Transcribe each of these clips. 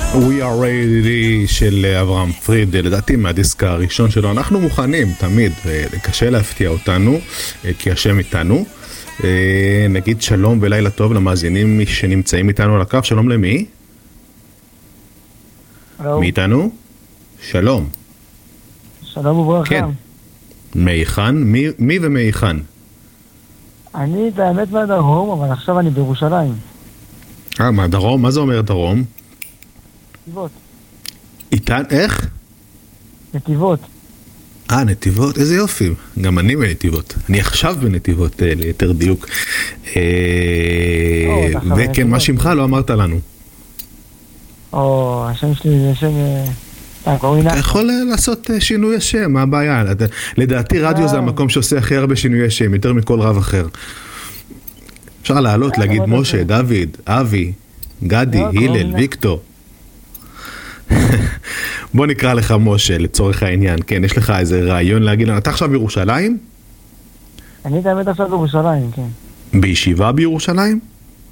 We are ready של אברהם פריד, לדעתי מהדיסק הראשון שלו. אנחנו מוכנים תמיד, קשה להפתיע אותנו כי השם איתנו. נגיד שלום ולילה טוב למאזינים שנמצאים איתנו על הקו. שלום למי? מי איתנו? שלום. שלום וברכה. כן. מאיכן? מי ומאיכן? אני באמת מהדרום, אבל עכשיו אני בירושלים. מהדרום? מה זה אומר דרום? נתיבות. איתן? איך? נתיבות. נתיבות, איזה יופי. גם אני בנתיבות. אני עכשיו בנתיבות, ליתר דיוק. וכן, מה שמך? לא אמרת לנו. השם שלי זה שם... אתה יכול לעשות שינוי השם, מה הבעיה? לדעתי רדיו זה המקום שעושה הכי הרבה שינוי השם, יותר מכל רב אחר. אפשר לעלות, להגיד משה, דוד, אבי, גדי, הלל, ויקטור. בוא נקרא לך משה לצורך העניין. כן, יש לך איזה רעיון להגיד לנו. אתה עכשיו בירושלים? אני באמת עכשיו בירושלים, כן. בישיבה בירושלים?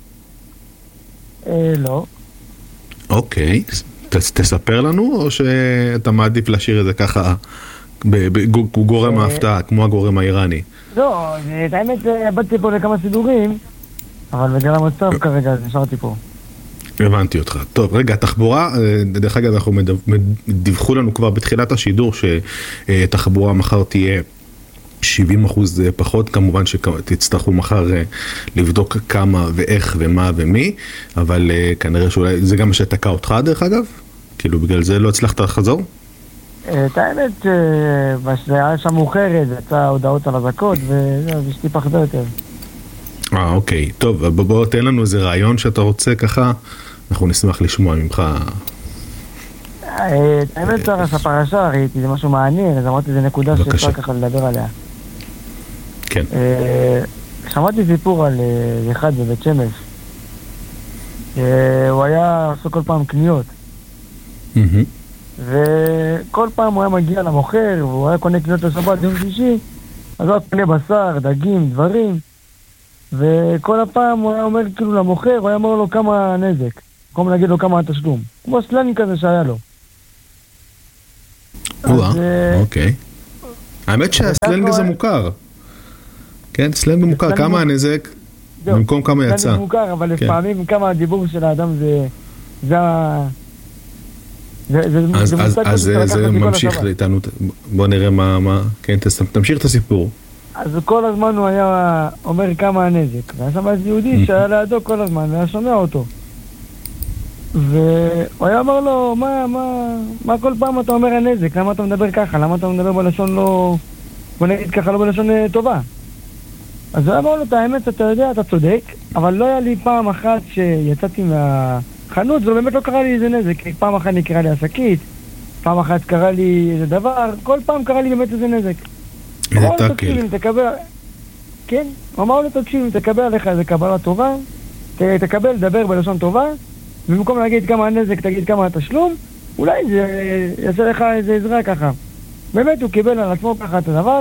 לא. אוקיי. תספר לנו, או שאתה מעדיף להשאיר את זה ככה בגורם ההפתעה, כמו הגורם האיראני? לא, את האמת, באתי פה לכמה סידורים, אבל בגלל המצב כרגע נשארתי פה. הבנתי אותך. טוב, רגע, תחבורה, דרך אגב, אנחנו דיווחו לנו כבר בתחילת השידור שתחבורה מחר תהיה 70% פחות, כמובן שתצטרכו מחר לבדוק כמה ואיך ומה ומי, אבל כנראה שאולי זה גם שתקע אותך דרך אגב? כאילו בגלל זה לא הצלחת לחזור? את האמת, זה היה שם מאוחרת, זה יצא הודעות על הזקות, וזה שתי פחדה יותר. אוקיי. טוב, בוא תן לנו איזה רעיון שאתה רוצה ככה, אנחנו נשמח לשמוע ממך. האמת, הפרשה, ראיתי, זה משהו מעניין, אז אמרתי, זה נקודה שאפשר ככה לדבר עליה. כן. שמעתי סיפור על אחד בבית שמש. הוא היה עושה כל פעם קניות. וכל פעם הוא היה מגיע למוכר, והוא היה קונה קניות לשבת יום שישי, אז הוא היה קונה בשר, דגים, דברים. וכל הפעם הוא היה אומר כאילו למוכר, הוא היה אומר לו כמה נזק. במקום להגיד לו כמה התשלום. כמו סלנג כזה שהיה לו. אוקיי. האמת שהסלנג הזה מוכר. כן, סלנג מוכר. כמה הנזק במקום כמה יצא. סלנג מוכר, אבל לפעמים כמה הדיבור של האדם זה אז זה ממשיך איתנו. בוא נראה מה... כן, תמשיך את הסיפור. אז כל הזמן הוא היה אומר כמה הנזק. והיה שם איזה יהודי שהיה לידו כל הזמן, והיה שומע אותו. והוא היה אומר לו, מה כל פעם אתה אומר הנזק? למה אתה מדבר ככה? למה אתה מדבר בלשון לא... בוא נגיד ככה, לא בלשון טובה? אז הוא היה אומר לו, את האמת, אתה יודע, אתה צודק, אבל לא היה לי פעם אחת שיצאתי מהחנות, זה באמת לא קרה לי איזה נזק. פעם אחת נקרא לי עסקית, פעם אחת קרה לי איזה דבר, כל פעם קרה לי באמת איזה נזק. הוא אמר לו, תקשיב, אם תקבל... כן, הוא אמר לו, תקשיב, אם תקבל עליך איזה קבלה טובה, תקבל, דבר בלשון טובה, במקום להגיד כמה הנזק, תגיד כמה התשלום, אולי זה יעשה לך איזה עזרה ככה. באמת הוא קיבל על עצמו ככה את הדבר,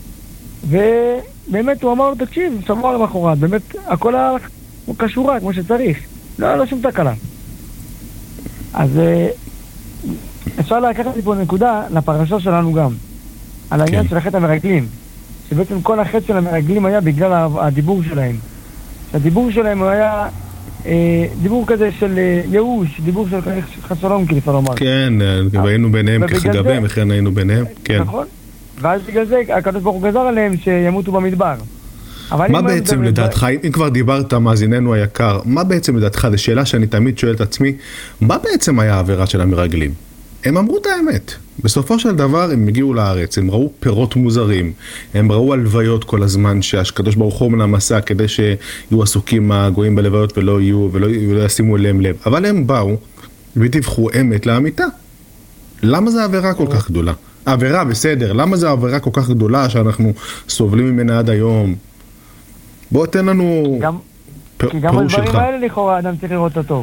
ובאמת הוא אמר לו, תקשיב, שבוע למחרת, באמת הכל היה כשורה כמו שצריך, לא היה לו שום תקלה. אז אפשר לקחת לי פה נקודה לפרשה שלנו גם, על העניין של החטא המרגלים, שבעצם כל החטא של המרגלים היה בגלל הדיבור שלהם. הדיבור שלהם היה דיבור כזה של ייאוש, דיבור של חסרון, כאילו אפשר לומר. כן, היינו ביניהם כחגבים, לכן היינו ביניהם, כן. נכון, ואז בגלל זה הקדוש ברוך הוא גזר עליהם שימותו במדבר. מה בעצם לדעתך, אם כבר דיברת מאזיננו היקר, מה בעצם לדעתך, זו שאלה שאני תמיד שואל את עצמי, מה בעצם היה העבירה של המרגלים? הם אמרו את האמת. בסופו של דבר הם הגיעו לארץ, הם ראו פירות מוזרים, הם ראו הלוויות כל הזמן שהקדוש ברוך הוא מנע מסע כדי שיהיו עסוקים הגויים בלוויות ולא ישימו אליהם לב. אבל הם באו ודיווחו אמת לאמיתה. למה זו עבירה כל כך גדולה? עבירה בסדר, למה זו עבירה כל כך גדולה שאנחנו סובלים ממנה עד היום? בוא תן לנו פירוש שלך. כי גם הדברים האלה לכאורה אדם צריך לראות אותו.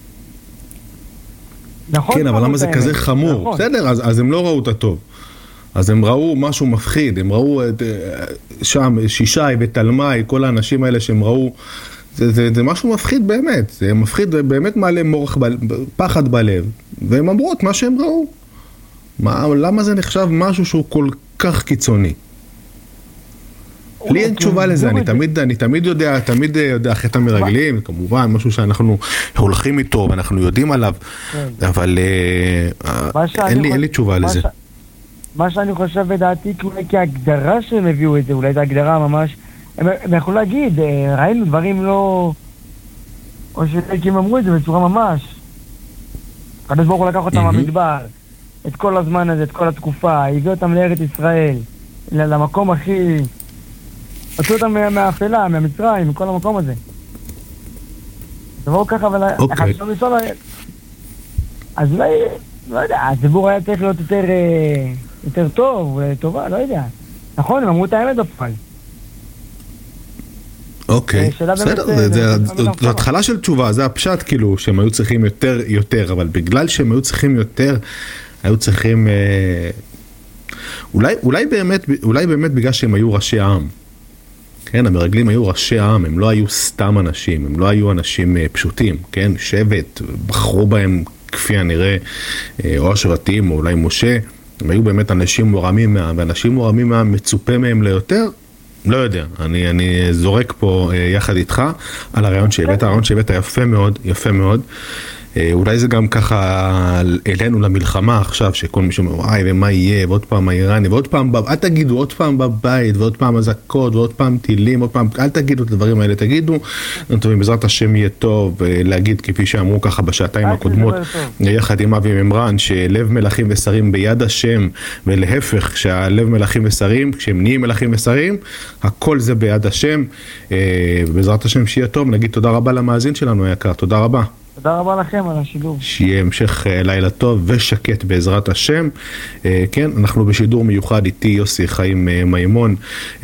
כן, אבל למה זה כזה חמור? בסדר, אז הם לא ראו את הטוב. אז הם ראו משהו מפחיד, הם ראו שם שישי ותלמי, כל האנשים האלה שהם ראו זה משהו מפחיד באמת, זה מפחיד, באמת מעלה פחד בלב, והם אמרו את מה שהם ראו. למה זה נחשב משהו שהוא כל כך קיצוני? לי אין תשובה לזה, אני תמיד יודע חטא המרגלים, כמובן, משהו שאנחנו הולכים איתו ואנחנו יודעים עליו, אבל אין לי תשובה לזה. מה שאני חושב בדעתי, אולי כהגדרה שהם הביאו את זה, אולי את ההגדרה ממש, הם יכולו להגיד, ראינו דברים לא... או כי הם אמרו את זה בצורה ממש. הקדוש ברוך הוא לקח אותם במדבר, את כל הזמן הזה, את כל התקופה, הביא אותם לארץ ישראל, למקום הכי... עשו אותם מהאפלה, מהמצרים, מכל המקום הזה. תבואו ככה, אבל... אז אולי, לא יודע, הציבור היה צריך להיות יותר טוב, טובה, לא יודע. נכון, הם אמרו את האמת בפועל. אוקיי, בסדר, זו התחלה של תשובה, זה הפשט כאילו שהם היו צריכים יותר, אבל בגלל שהם היו צריכים יותר, היו צריכים... אולי באמת בגלל שהם היו ראשי העם. כן, המרגלים היו ראשי העם, הם לא היו סתם אנשים, הם לא היו אנשים פשוטים, כן, שבט, בחרו בהם כפי הנראה, או השבטים, או אולי משה, הם היו באמת אנשים מורמים מהעם, ואנשים מורמים מהעם מצופה מהם ליותר, לא יודע, אני זורק פה יחד איתך על הרעיון שהבאת יפה מאוד, אולי זה גם ככה אלינו למלחמה עכשיו, שכל מי שאומר, וואי, ומה יהיה, ועוד פעם האיראני, ועוד פעם, אל תגידו, עוד פעם בבית, ועוד פעם אזעקות, ועוד פעם טילים, עוד פעם, אל תגידו את הדברים האלה, תגידו, בעזרת השם יהיה טוב, להגיד כפי שאמרו ככה בשעתיים הקודמות, יחד עם אבי ממרן, שלב מלכים ושרים ביד השם, ולהפך, שהלב מלכים ושרים, כשהם נהיים מלכים ושרים, הכל זה ביד השם, בעזרת השם שיהיה טוב, נגיד תודה רבה למאזין שלנו היקר, תודה רבה. תודה רבה לכם על השידור. שיהיה המשך לילה טוב ושקט בעזרת השם. כן, אנחנו בשידור מיוחד איתי יוסי חיים מימון,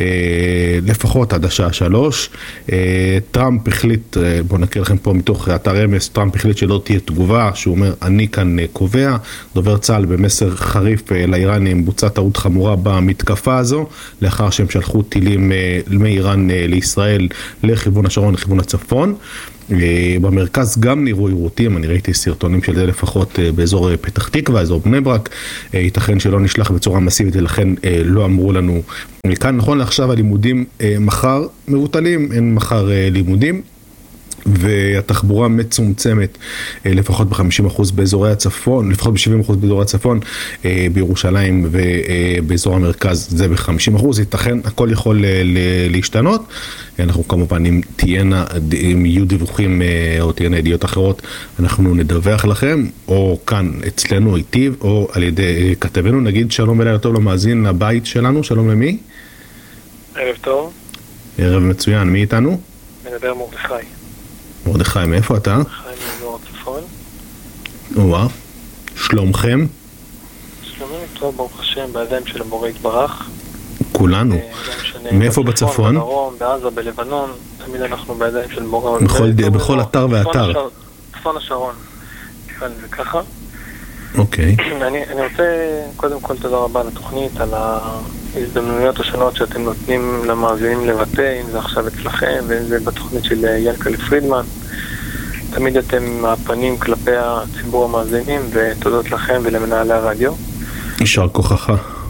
לפחות עד השעה 3. טראמפ החליט, בואו נקריא לכם פה מתוך אתר אמס, טראמפ החליט שלא תהיה תגובה, שהוא אומר, אני כאן קובע. דובר צה"ל במסר חריף לאיראנים, בוצעה טעות חמורה במתקפה הזו, לאחר שהם שלחו טילים מאיראן לישראל לכיוון השרון, לכיוון הצפון. במרכז גם נראו עירותים, אני ראיתי סרטונים של זה לפחות באזור פתח תקווה, אזור בני ברק, ייתכן שלא נשלח בצורה מסיבית ולכן לא אמרו לנו מכאן. נכון לעכשיו הלימודים מחר מבוטלים, אין מחר לימודים, והתחבורה מצומצמת לפחות ב-50% באזורי הצפון, לפחות ב-70% באזורי הצפון, בירושלים ובאזור המרכז זה ב-50%, ייתכן, הכל יכול להשתנות. אנחנו כמובן, אם יהיו דיווחים או תהיינה ידיעות אחרות, אנחנו נדווח לכם, או כאן אצלנו איתי, או על ידי כתבנו. נגיד שלום ולילה טוב למאזין לבית שלנו, שלום למי? ערב טוב. ערב מצוין, מי איתנו? מדבר מרדכי. מרדכי, מאיפה אתה? חיים מאזור הצפון. וואו, שלומכם? שלומי טוב, ברוך השם, בידיים של הבורא יתברך. כולנו. מאיפה בצפון? בדרום, בעזה, בלבנון, תמיד אנחנו בידיים של בורא. בכל אתר ואתר. צפון השרון. נקרא לזה ככה. אוקיי. אני רוצה, קודם כל תודה רבה על התוכנית, על ההזדמנויות השונות שאתם נותנים למאזינים לבטא, אם זה עכשיו אצלכם, ואם זה בתוכנית של ינקלה פרידמן. תמיד אתם הפנים כלפי הציבור המאזינים, ותודות לכם ולמנהלי הרדיו. יישר כוחך.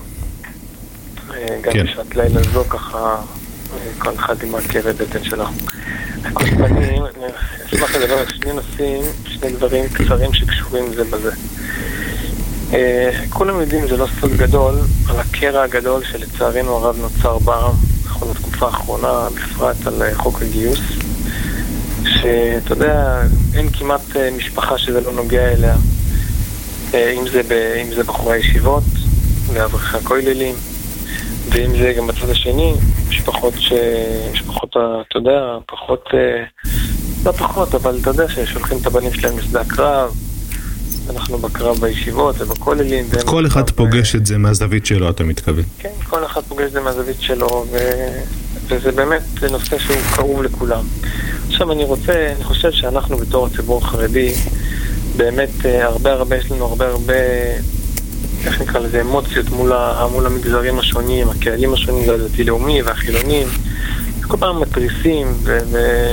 גם בשעת לילה זו ככה, כל אחד עם הכאבי בטן שלו. כל פנים, אני אשמח לדבר על שני דברים קצרים שקשורים זה בזה. כולם יודעים, זה לא סוד גדול, על הקרע הגדול שלצערנו הרב נוצר בעם בכל התקופה האחרונה, בפרט על חוק הגיוס, שאתה יודע, אין כמעט משפחה שזה לא נוגע אליה, אם זה בחורי הישיבות ואברכי הכוללים, ואם זה גם בצד השני, משפחות, אתה יודע, לא פחות, אבל אתה יודע ששולחים את הבנים שלהם לשדה הקרב, אנחנו בקרב בישיבות ובכוללים. כל אחד פוגש את זה מהזווית שלו, אתה מתכוון. כן, כל אחד פוגש את זה מהזווית שלו, וזה באמת נושא שהוא קרוב לכולם. עכשיו אני חושב שאנחנו בתור הציבור החרדי, באמת יש לנו הרבה, איך נקרא לזה, אמוציות מול המגזרים השונים, הקהלים השונים, הדתי-לאומי והחילונים. כל פעם מטריסים,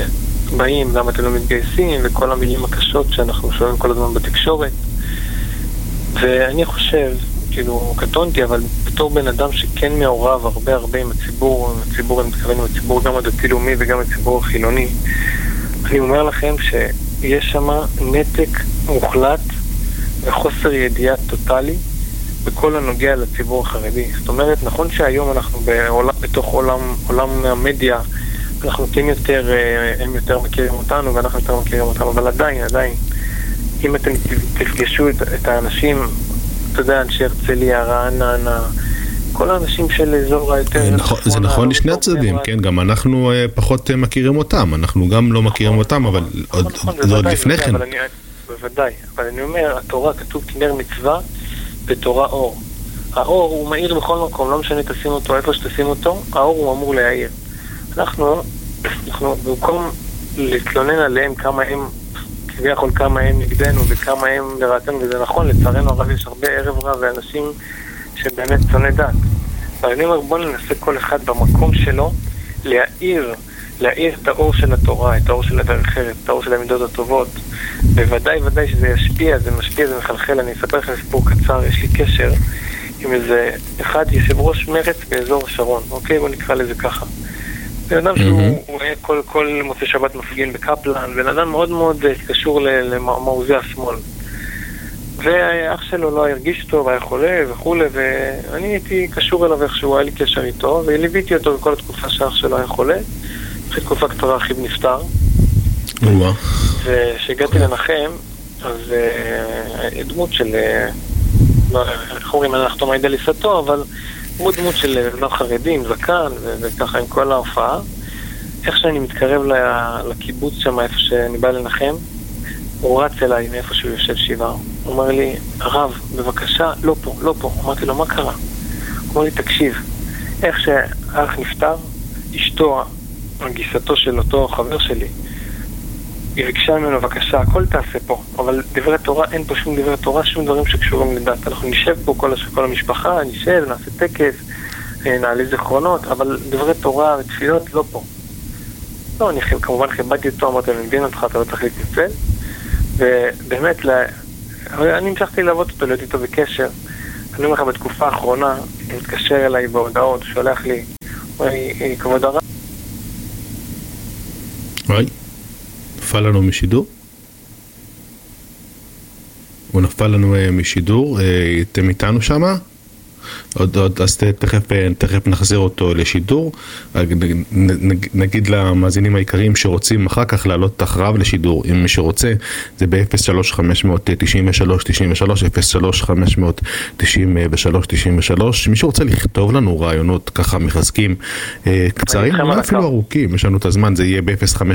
באים, למה אתם לא מתגייסים, וכל המילים הקשות שאנחנו שומעים כל הזמן בתקשורת. ואני חושב, כאילו, קטונתי, אבל בתור בן אדם שכן מעורב הרבה עם הציבור, אני מתכוון עם הציבור גם הדתי-לאומי וגם הציבור החילוני, אני אומר לכם שיש שם נתק מוחלט וחוסר ידיעה טוטלי בכל הנוגע לציבור החרדי. זאת אומרת, נכון שהיום אנחנו בתוך עולם המדיה, אנחנו הם יותר מכירים אותנו ואנחנו יותר מכירים אותם, אבל עדיין, אם אתם תפגשו את האנשים, אתה יודע, אנשי הרצליה, רעננה, כל האנשים של אזור היותר... זה נכון לשני הצדדים, כן, גם אנחנו פחות מכירים אותם, אנחנו גם לא מכירים אותם, אבל זה עוד לפני כן. בוודאי, אבל אני אומר, התורה כתוב כנר מצווה בתורה אור. האור הוא מאיר בכל מקום, לא משנה תשים אותו איפה שתשים אותו, האור הוא אמור להאיר. אנחנו במקום להתלונן עליהם כמה הם נגדנו וכמה הם לרעתנו, וזה נכון, לצערנו הרב יש הרבה ערב רב ואנשים שבאמת צוני דת. אבל אני אומר, בוא ננסה כל אחד במקום שלו להאיר את האור של התורה, את האור של הדרך ארץ, את האור של המידות הטובות. בוודאי שזה ישפיע, זה משפיע, זה מחלחל. אני אספר לכם סיפור קצר, יש לי קשר עם איזה אחד יושב ראש מרץ באזור השרון, אוקיי? בוא נקרא לזה ככה. בן אדם שהוא היה כל מוצא שבת מפגין בקפלן, בן אדם מאוד מאוד קשור למעוזי השמאל. ואח שלו לא הרגיש טוב, היה חולה וכו', ואני הייתי קשור אליו איכשהו, היה לי קשר איתו, וליוויתי אותו בכל התקופה שאח שלו היה חולה. אחרי תקופה קצרה אחיו נפטר. וכשהגעתי לנחם, אז דמות של, איך אומרים, אנחנו מעידה ליסתו, אבל דמות של בן חרדי עם זקן, וככה עם כל ההופעה. איך שאני מתקרב לקיבוץ שם, איפה שאני בא לנחם, הוא רץ אליי מאיפה שהוא יושב שבעה. הוא אומר לי, הרב, בבקשה, לא פה. אמרתי לו, מה קרה? הוא אומר לי, תקשיב, איך שהאח נפטר, אשתו, הגיסתו של אותו חבר שלי, היא ביקשה ממנו, בבקשה, הכל תעשה פה, אבל דברי תורה, אין פה שום דברי תורה, שום דברים שקשורים לדת. אנחנו נשב פה כל המשפחה, נשב, נעשה טקס, נעלה זיכרונות, אבל דברי תורה ותפילות לא פה. לא, אני כמובן חיבדתי אותו, אמרתי, אני מבין אותך, אתה לא צריך להתנצל, ובאמת, אני המשכתי לעבוד אותו, להיות איתו בקשר. אני אומר לך, בתקופה האחרונה, הוא מתקשר אליי בהודעות, שולח לי, אומר לי, כבוד הרב. נפל לנו משידור? הוא נפל לנו משידור, אתם איתנו שמה? אז תכף נחזיר אותו לשידור. נגיד למאזינים העיקריים שרוצים אחר כך לעלות אחריו לשידור, אם מי שרוצה, זה ב-03-593-93, 03-593-93. מי שרוצה לכתוב לנו רעיונות ככה מחזקים קצרים, אפילו ארוכים, יש לנו את הזמן, זה יהיה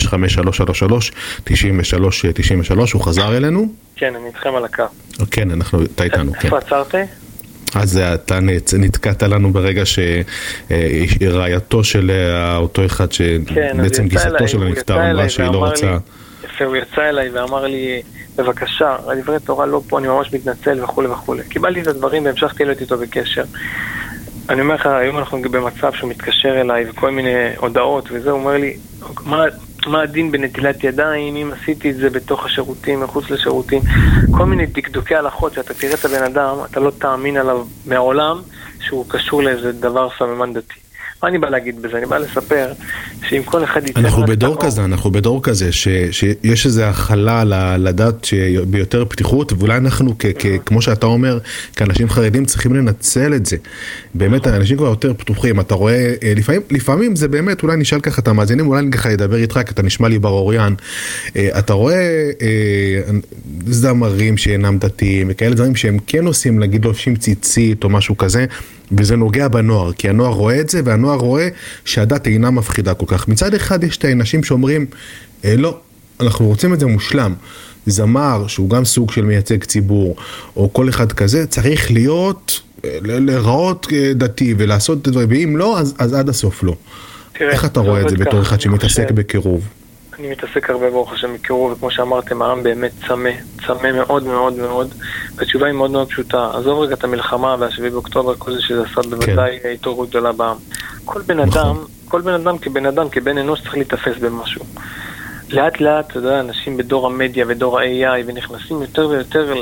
ב-0553-333-93. הוא חזר אלינו? כן, אני איתכם על הקו. כן, אתה איתנו. איפה עצרתי? אז אתה נתקעת לנו ברגע שרעייתו של אותו אחד שבעצם גיסתו שלו נפטר, אמרה שהיא לא רוצה. יפה, הוא יצא אליי ואמר לי, בבקשה, דברי תורה לא פה, אני ממש מתנצל וכו' וכו'. קיבלתי את הדברים והמשכתי להיות איתו בקשר. אני אומר לך, היום אנחנו במצב שהוא מתקשר אליי וכל מיני הודעות וזה, הוא אומר לי, מה הדין בנטילת ידיים, אם עשיתי את זה בתוך השירותים, מחוץ לשירותים, כל מיני דקדוקי הלכות שאתה תראה את הבן אדם, אתה לא תאמין עליו מהעולם שהוא קשור לאיזה דבר סממן דתי. מה אני בא להגיד בזה? אני בא לספר שאם כל אחד יצא... אנחנו בדור כזה, שיש איזו הכלה לדת ביותר פתיחות, ואולי אנחנו, כמו שאתה אומר, כאנשים חרדים צריכים לנצל את זה. באמת, האנשים כבר יותר פתוחים. אתה רואה, לפעמים זה באמת, אולי נשאל ככה את המאזינים, אולי אני ככה אדבר איתך, כי אתה נשמע לי ברורyan. אתה רואה זמרים שאינם דתיים, וכאלה דברים שהם כן עושים, נגיד לובשים ציצית או משהו כזה, וזה נוגע בנוער, כי הנוער רואה את זה, והנוער רואה שהדת אינה מפחידה כל כך. מצד אחד יש את האנשים שאומרים, לא, אנחנו רוצים את זה מושלם. זמר, שהוא גם סוג של מייצג ציבור, או כל אחד כזה, צריך להיות, לראות דתי ולעשות את הדברים, ואם לא, אז עד הסוף לא. איך אתה רואה את זה בתור אחד שמתעסק בקירוב? אני מתעסק הרבה ברוך השם מקירוב, וכמו שאמרתם, העם באמת צמא מאוד מאוד מאוד, והתשובה היא מאוד מאוד פשוטה. עזוב רגע את המלחמה וה7 באוקטובר, כל זה שזה עשה בוודאי התעוררות גדולה בעם. כל בן אדם, כבן אנוש צריך להתאפס במשהו. לאט לאט, אתה יודע, אנשים בדור המדיה ודור ה-AI ונכנסים יותר ויותר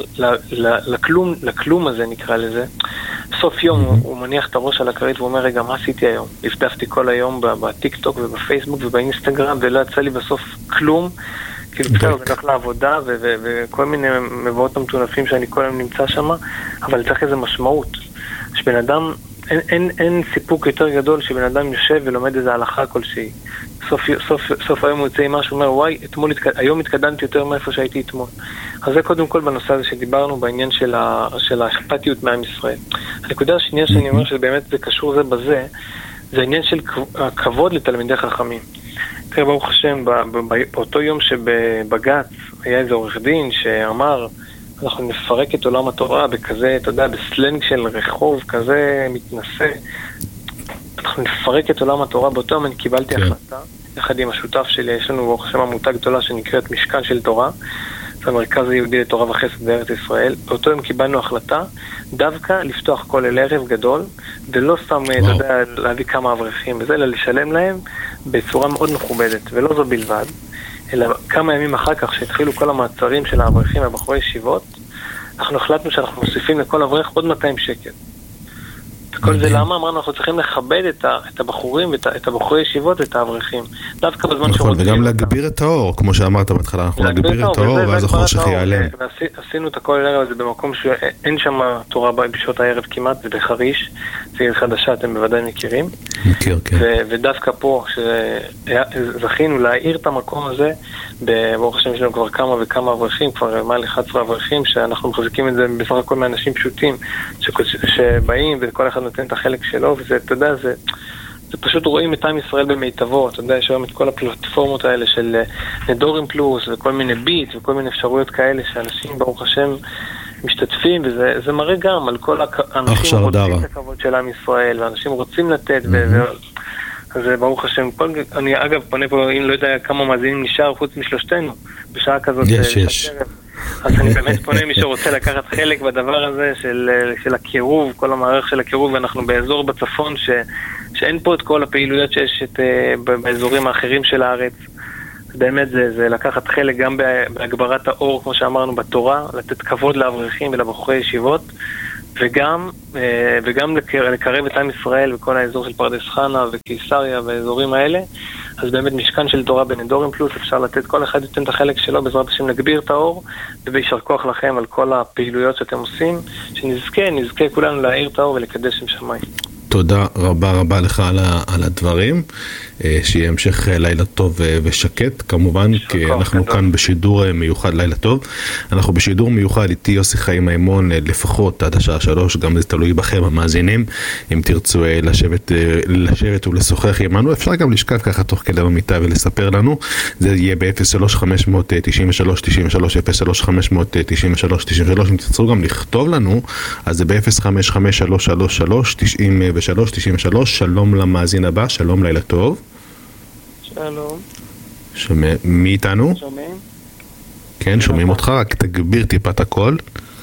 לכלום הזה נקרא לזה. בסוף יום הוא מניח את הראש על הכרית ואומר, רגע, מה עשיתי היום? הפדפתי כל היום בטיק טוק ובפייסבוק ובאינסטגרם ולא יצא לי בסוף כלום. כאילו בסדר, זה כך לעבודה וכל מיני מבואות המטונפים שאני כל היום נמצא שם, אבל צריך איזו משמעות. שבן אדם, אין סיפוק יותר גדול שבן אדם יושב ולומד איזו הלכה כלשהי. סוף היום הוא יוצא עם משהו, אומר, וואי, היום התקדמתי יותר מאיפה שהייתי אתמול. אז זה קודם כל בנושא הזה שדיברנו, בעניין של האכפתיות מעם ישראל. הנקודה השנייה שאני אומר שבאמת זה קשור זה בזה, זה העניין של הכבוד לתלמידי חכמים. תראה, ברוך השם, באותו יום שבבג"ץ היה איזה עורך דין שאמר, אנחנו נפרק את עולם התורה בכזה, אתה יודע, בסלנג של רחוב כזה מתנשא. אנחנו נפרק את עולם התורה. באותו יום אני קיבלתי החלטה, יחד עם השותף שלי, יש לנו ברוך השם עמותה גדולה שנקראת משכן של תורה, זה המרכז היהודי לתורה וחסד בארץ ישראל. באותו יום קיבלנו החלטה, דווקא לפתוח כל ערב גדול, ולא סתם, אתה יודע, להביא כמה אברכים וזה, אלא לשלם להם בצורה מאוד מכובדת, ולא זו בלבד, אלא כמה ימים אחר כך שהתחילו כל המעצרים של האברכים והבחורי ישיבות, אנחנו החלטנו שאנחנו מוסיפים לכל אברך עוד 200 שקל. כל זה למה? אמרנו, אנחנו צריכים לכבד את הבחורים, את הבחורי ישיבות ואת האברכים. דווקא בזמן נכון, וגם להגביר את האור, כמו שאמרת בהתחלה, אנחנו להגביר את האור, ואז החושך ייעלם. עשינו את הכל הערב הזה במקום שאין שם תורה בשעות הערב כמעט, זה בחריש, זה עיר חדשה, אתם בוודאי מכירים. מכיר, כן. ודווקא פה, שזכינו להעיר את המקום הזה, ברוך השם שלנו כבר כמה וכמה אברכים, כבר מעל 11 אברכים, שאנחנו מחזיקים את זה בסך הכל מאנשים פשוטים, שבאים וכל אחד נותן את החלק שלו, וזה, אתה יודע, זה פשוט רואים את עם ישראל במיטבו, אתה יודע, יש היום את כל הפלטפורמות האלה של נדורים פלוס, וכל מיני ביט, וכל מיני אפשרויות כאלה, שאנשים, ברוך השם, משתתפים, וזה מראה גם על כל האנשים רוצים את הכבוד של עם ישראל, ואנשים רוצים לתת, אז ברוך השם, אני אגב פונה פה, אם לא יודע כמה מאזינים נשאר חוץ משלושתנו, בשעה כזאת. יש. אז אני באמת פונה מי שרוצה לקחת חלק בדבר הזה של הקירוב, כל המערך של הקירוב, ואנחנו באזור בצפון שאין פה את כל הפעילויות שיש באזורים האחרים של הארץ. באמת זה לקחת חלק גם בהגברת האור, כמו שאמרנו, בתורה, לתת כבוד לאברכים ולבחורי ישיבות, וגם לקרב את עם ישראל וכל האזור של פרדס חנה וקיסריה והאזורים האלה. אז באמת משכן של תורה בנדורים פלוס, אפשר לתת, כל אחד ייתן את החלק שלו, בעזרת השם נגביר את האור, ובישר כוח לכם על כל הפעילויות שאתם עושים, שנזכה כולנו להאיר את האור ולקדש שם שמיים. תודה רבה לך על הדברים, שיהיה המשך לילה טוב ושקט, כמובן, כי אנחנו כאן בשידור מיוחד, לילה טוב, אנחנו בשידור מיוחד איתי יוסי חיים מימון, לפחות עד השעה 3, גם זה תלוי בכם המאזינים, אם תרצו לשבת ולשוחח עמנו, אפשר גם לשכב ככה תוך כדי במיטה ולספר לנו, זה יהיה ב-03-593-93-03-593, אם תרצו גם לכתוב לנו, אז זה ב-055333-93-93, שלום למאזין הבא, שלום, לילה טוב. שלום. מי איתנו? שומעים? כן, שומעים אותך, רק תגביר טיפה את הקול.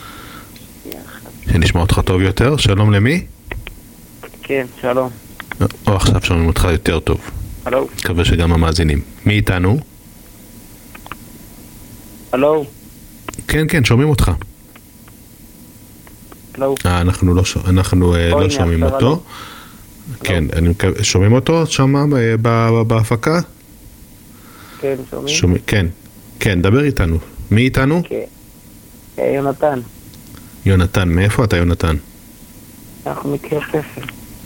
שנשמע אותך טוב יותר. שלום למי? כן, שלום. או, עכשיו שומעים אותך יותר טוב. הלו. מקווה שגם המאזינים. מי איתנו? הלו. כן, שומעים אותך. הלו. אנחנו לא שומעים אותו. כן, שומעים אותו שמה בהפקה? כן, שומעים? כן, דבר איתנו. מי איתנו? כן, יונתן, מאיפה אתה יונתן? אנחנו מקריית ספר.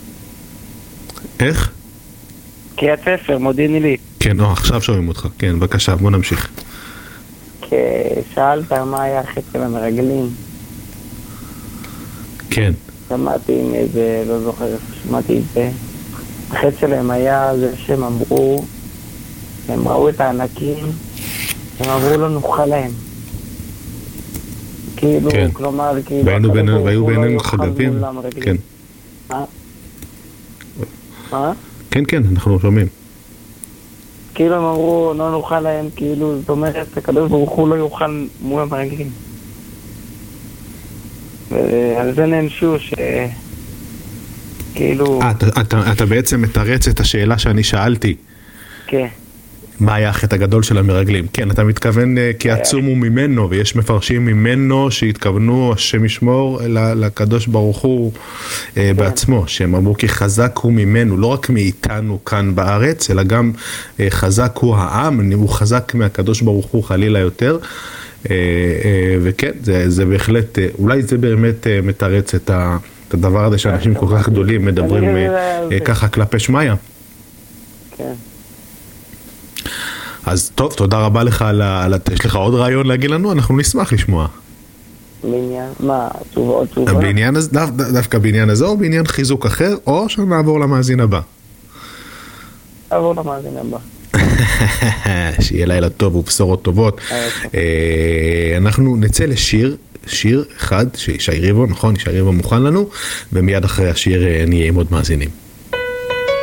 איך? קריית ספר, מודיעין עילית. כן, עכשיו שומעים אותך. כן, בבקשה, בוא נמשיך. שאלת מה היה החטא של המרגלים. כן. שמעתי עם איזה, לא זוכר איפה שמעתי את זה. החטא שלהם היה זה שהם אמרו, הם ראו את הענקים, הם אמרו לא נוכל להם. כאילו, כן. כלומר, כאילו... והיו בינינו חגבים. כן. מה? כן, אנחנו שומעים. כאילו הם אמרו, לא נוכל להם, כאילו, זאת אומרת, הקדוש ברוך הוא לא יוכל מול המרגלים. ועל זה נענשו כאילו... אתה בעצם מתרץ את השאלה שאני שאלתי. כן. מה היה החטא הגדול של המרגלים? כן, אתה מתכוון כי עצומו ממנו, ויש מפרשים ממנו שהתכוונו, השם ישמור, לקדוש ברוך הוא בעצמו, שהם אמרו כי חזק הוא ממנו, לא רק מאיתנו כאן בארץ, אלא גם חזק הוא העם, הוא חזק מהקדוש ברוך הוא חלילה יותר, וכן, זה בהחלט, אולי זה באמת מתרץ את הדבר הזה שאנשים כל כך גדולים מדברים ככה כלפי שמיה. כן. אז טוב, תודה רבה לך יש לך עוד רעיון להגיד לנו? אנחנו נשמח לשמוע. בעניין, מה, עוד תשובה? דווקא בעניין הזה, או בעניין חיזוק אחר, או שנעבור למאזין הבא. נעבור למאזין הבא. שיהיה לילה טוב ובשורות טובות. אנחנו נצא שיר אחד, שישי ריבו, נכון? ישי ריבו מוכן לנו, ומיד אחרי השיר נהיה עם עוד מאזינים.